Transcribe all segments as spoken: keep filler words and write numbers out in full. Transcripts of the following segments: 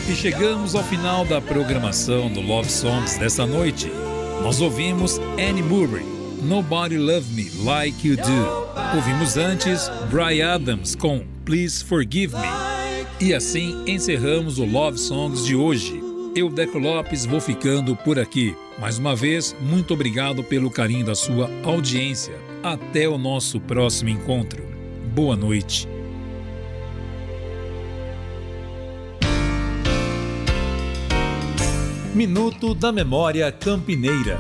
E chegamos ao final da programação do Love Songs dessa noite. Nós ouvimos Annie Murray, Nobody Love Me Like You Do. Ouvimos antes Bryan Adams com Please Forgive Me. E assim encerramos o Love Songs de hoje. Eu, Deco Lopes, vou ficando por aqui. Mais uma vez, muito obrigado pelo carinho da sua audiência. Até o nosso próximo encontro. Boa noite. Minuto da Memória Campineira.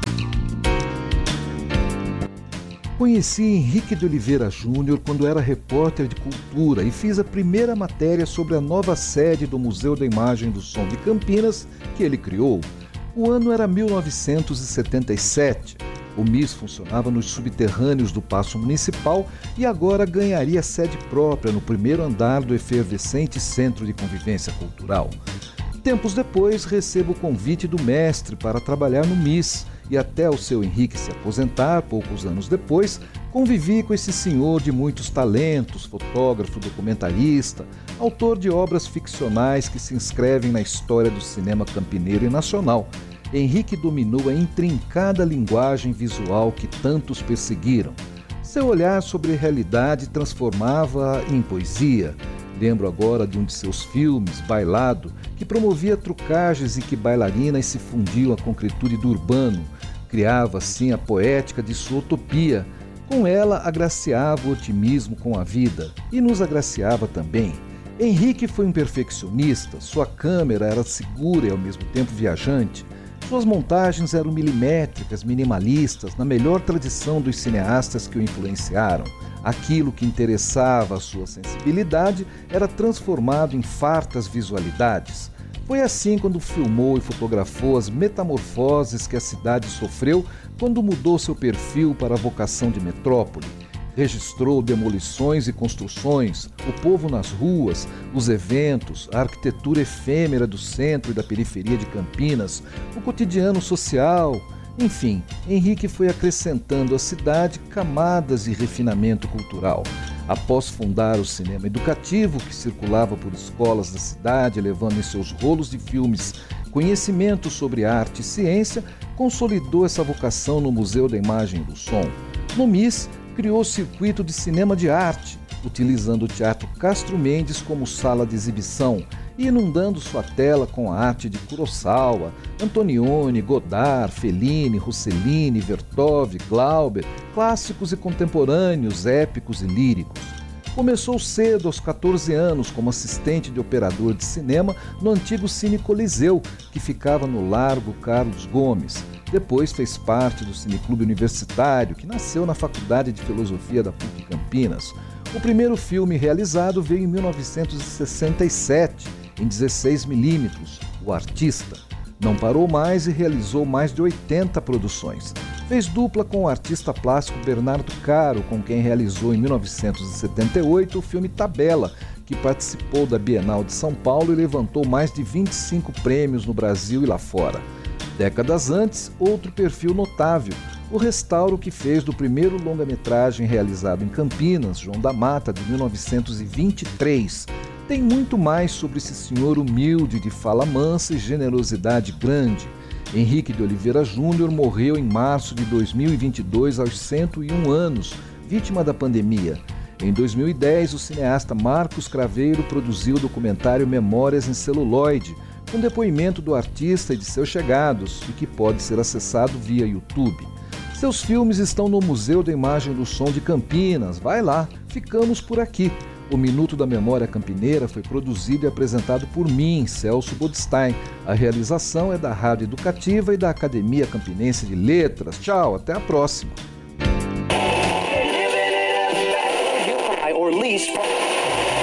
Conheci Henrique de Oliveira Júnior quando era repórter de cultura e fiz a primeira matéria sobre a nova sede do Museu da Imagem do Som de Campinas que ele criou. O ano era mil novecentos e setenta e sete. O M I S funcionava nos subterrâneos do Paço Municipal e agora ganharia sede própria no primeiro andar do efervescente Centro de Convivência Cultural. Tempos depois, recebo o convite do mestre para trabalhar no M I S e até o seu Henrique se aposentar, poucos anos depois, convivi com esse senhor de muitos talentos, fotógrafo, documentarista, autor de obras ficcionais que se inscrevem na história do cinema campineiro e nacional. Henrique dominou a intrincada linguagem visual que tantos perseguiram. Seu olhar sobre a realidade transformava em poesia. Lembro agora de um de seus filmes, Bailado, que promovia trucagens em que bailarinas se fundiam à concretude do urbano. Criava, assim, a poética de sua utopia. Com ela, agraciava o otimismo com a vida e nos agraciava também. Henrique foi um perfeccionista, sua câmera era segura e ao mesmo tempo viajante. Suas montagens eram milimétricas, minimalistas, na melhor tradição dos cineastas que o influenciaram. Aquilo que interessava a sua sensibilidade era transformado em fartas visualidades. Foi assim quando filmou e fotografou as metamorfoses que a cidade sofreu quando mudou seu perfil para a vocação de metrópole. Registrou demolições e construções, o povo nas ruas, os eventos, a arquitetura efêmera do centro e da periferia de Campinas, o cotidiano social. Enfim, Henrique foi acrescentando à cidade camadas de refinamento cultural. Após fundar o cinema educativo, que circulava por escolas da cidade, levando em seus rolos de filmes conhecimento sobre arte e ciência, consolidou essa vocação no Museu da Imagem do Som. No M I S, criou o circuito de cinema de arte, utilizando o Teatro Castro Mendes como sala de exibição e inundando sua tela com a arte de Kurosawa, Antonioni, Godard, Fellini, Rossellini, Vertov, Glauber, clássicos e contemporâneos, épicos e líricos. Começou cedo, aos catorze anos, como assistente de operador de cinema no antigo Cine Coliseu, que ficava no Largo Carlos Gomes. Depois fez parte do Cineclube Universitário, que nasceu na Faculdade de Filosofia da P U C Campinas. O primeiro filme realizado veio em mil novecentos e sessenta e sete, em dezesseis milímetros, O Artista. Não parou mais e realizou mais de oitenta produções. Fez dupla com o artista plástico Bernardo Caro, com quem realizou em mil novecentos e setenta e oito o filme Tabela, que participou da Bienal de São Paulo e levantou mais de vinte e cinco prêmios no Brasil e lá fora. Décadas antes, outro perfil notável, o restauro que fez do primeiro longa-metragem realizado em Campinas, João da Mata, de mil novecentos e vinte e três. Tem muito mais sobre esse senhor humilde, de fala mansa e generosidade grande. Henrique de Oliveira Júnior morreu em março de dois mil e vinte e dois, aos cento e um anos, vítima da pandemia. Em dois mil e dez, o cineasta Marcos Craveiro produziu o documentário Memórias em Celuloide, com depoimento do artista e de seus chegados, e que pode ser acessado via YouTube. Seus filmes estão no Museu da Imagem do Som de Campinas. Vai lá, ficamos por aqui. O Minuto da Memória Campineira foi produzido e apresentado por mim, Celso Bodstein. A realização é da Rádio Educativa e da Academia Campinense de Letras. Tchau, até a próxima.